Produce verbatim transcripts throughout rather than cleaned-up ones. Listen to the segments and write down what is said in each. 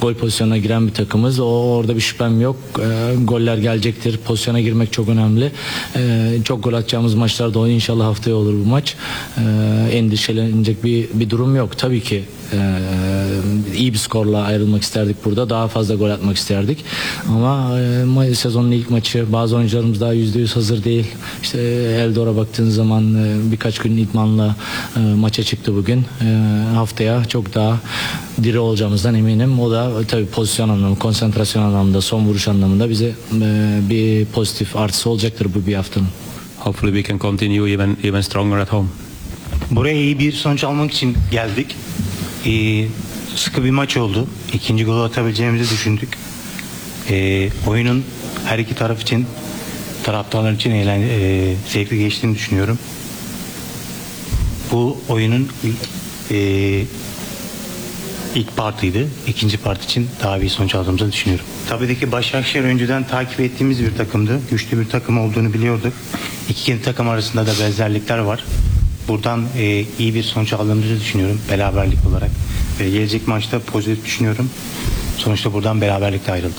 gol pozisyonuna giren bir takımız. O orada bir şüphem yok. E, goller gelecektir. Pozisyona girmek çok önemli. E, çok gol atacağımız maçlarda o inşallah haftaya olur bu maç. E, endişelenecek bir bir durum yok. Tabii ki e, iyi bir skorla ayrılmak isterdik burada. Daha fazla gol atmak isterdik. Ama e, sezonun ilk maçı, bazı oyuncularımız daha yüzde yüz hazır değil. İşte Eldor'a baktığın zaman e, birkaç gün idmanla e, maça çıktı bugün. E, haftaya çok daha diri olacağımızdan eminim. O da tabii pozisyon anlamında, konsantrasyon anlamında, son vuruş anlamında bize e, bir pozitif artısı olacaktır bu bir haftanın. Hopefully we can continue even even stronger at home. Buraya iyi bir sonuç almak için geldik. Ee, sıkı bir maç oldu. İkinci golü atabileceğimizi düşündük. Ee, oyunun her iki taraf için, taraftarlar için eğlen, e, zevkli geçtiğini düşünüyorum. Bu oyunun e, ilk partiydi. İkinci part için daha iyi sonuç aldığımızı düşünüyorum. Tabii ki Başakşehir önceden takip ettiğimiz bir takımdı. Güçlü bir takım olduğunu biliyorduk. İki takım arasında da benzerlikler var. Buradan e, iyi bir sonuç aldığımızı düşünüyorum beraberlik olarak. Ve gelecek maçta pozitif düşünüyorum. Sonuçta buradan beraberlikle ayrıldık.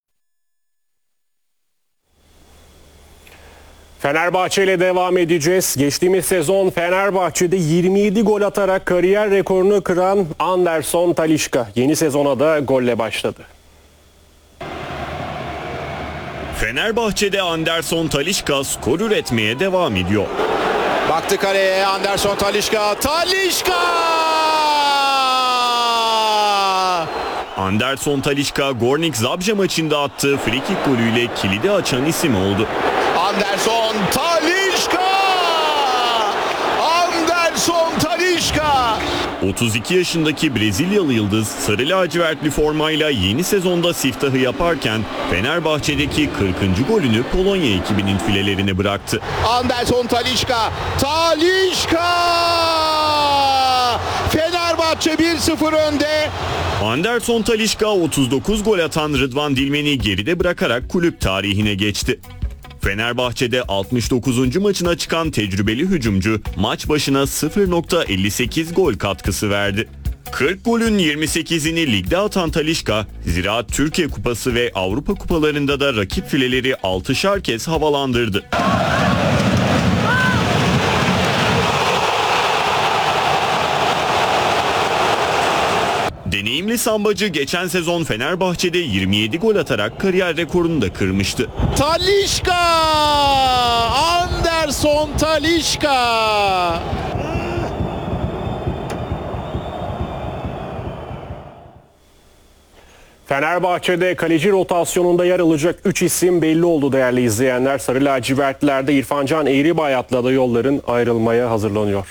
Fenerbahçe ile devam edeceğiz. Geçtiğimiz sezon Fenerbahçe'de yirmi yedi gol atarak kariyer rekorunu kıran Anderson Talisca yeni sezona da golle başladı. Fenerbahçe'de Anderson Talisca skor üretmeye devam ediyor. Baktı kaleye Anderson Talisca. Talisca! Anderson Talisca Gornik Zabrze maçında attığı frikik golüyle kilidi açan isim oldu. Anderson Talisca! Anderson Talisca! otuz iki yaşındaki Brezilyalı yıldız sarı lacivertli formayla yeni sezonda siftahı yaparken Fenerbahçe'deki kırkıncı golünü Polonya ekibinin filelerine bıraktı. Anderson Talisca! Talisca! Fenerbahçe bir sıfır önde. Anderson Talisca otuz dokuz gol atan Rıdvan Dilmen'i geride bırakarak kulüp tarihine geçti. Fenerbahçe'de altmış dokuzuncu maçına çıkan tecrübeli hücumcu maç başına sıfır nokta elli sekiz gol katkısı verdi. kırk golün yirmi sekizini ligde atan Talisca, Ziraat Türkiye Kupası ve Avrupa Kupalarında da rakip fileleri altışar kez havalandırdı. Deneyimli sambacı geçen sezon Fenerbahçe'de yirmi yedi gol atarak kariyer rekorunu da kırmıştı. Talisca! Anderson Talisca! Fenerbahçe'de kaleci rotasyonunda yer alacak üç isim belli oldu değerli izleyenler. Sarı lacivertlerde İrfan Can Eğribayat'la da yolların ayrılmaya hazırlanıyor.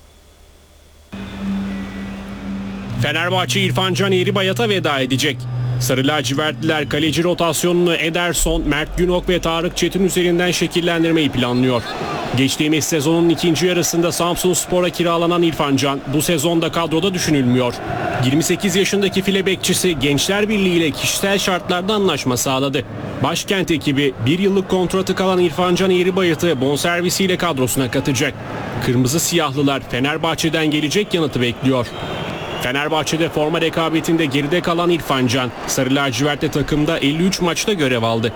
Fenerbahçe İrfan Can Eğribayat'a veda edecek. Sarı lacivertliler kaleci rotasyonunu Ederson, Mert Günok ve Tarık Çetin üzerinden şekillendirmeyi planlıyor. Geçtiğimiz sezonun ikinci yarısında Samsunspor'a kiralanan İrfan Can bu sezonda kadroda düşünülmüyor. yirmi sekiz yaşındaki file bekçisi Gençler Birliği ile kişisel şartlarda anlaşma sağladı. Başkent ekibi bir yıllık kontratı kalan İrfan Can Eğribayat'ı bonservisiyle kadrosuna katacak. Kırmızı siyahlılar Fenerbahçe'den gelecek yanıtı bekliyor. Fenerbahçe'de forma rekabetinde geride kalan İrfan Can, Sarı lacivertli takımda elli üç maçta görev aldı.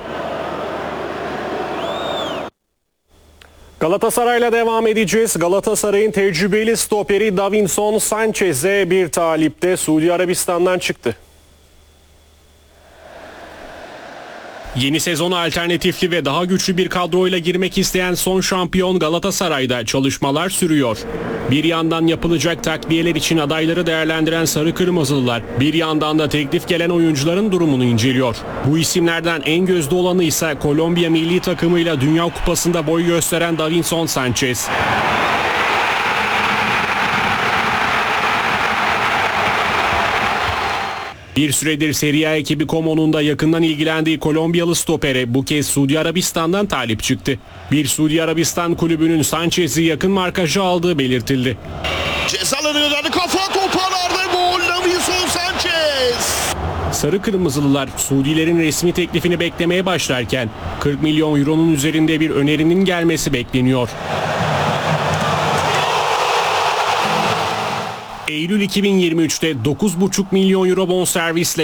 Galatasaray'la devam edeceğiz. Galatasaray'ın tecrübeli stoperi Davinson Sanchez'e bir talipte Suudi Arabistan'dan çıktı. Yeni sezona alternatifli ve daha güçlü bir kadroyla girmek isteyen son şampiyon Galatasaray'da çalışmalar sürüyor. Bir yandan yapılacak takviyeler için adayları değerlendiren Sarı Kırmızılılar, bir yandan da teklif gelen oyuncuların durumunu inceliyor. Bu isimlerden en gözde olanı ise Kolombiya milli takımıyla Dünya Kupası'nda boy gösteren Davinson Sanchez. Bir süredir Serie A ekibi Como'nun da yakından ilgilendiği Kolombiyalı stopere bu kez Suudi Arabistan'dan talip çıktı. Bir Suudi Arabistan kulübünün Sanchez'i yakın markaja aldığı belirtildi. Ceza alanı kafa toparlarda gol Davinson Sanchez. Sarı Kırmızılılar Suudilerin resmi teklifini beklemeye başlarken kırk milyon euronun üzerinde bir önerinin gelmesi bekleniyor. Eylül iki bin yirmi üç'te dokuz buçuk milyon euro bonservisle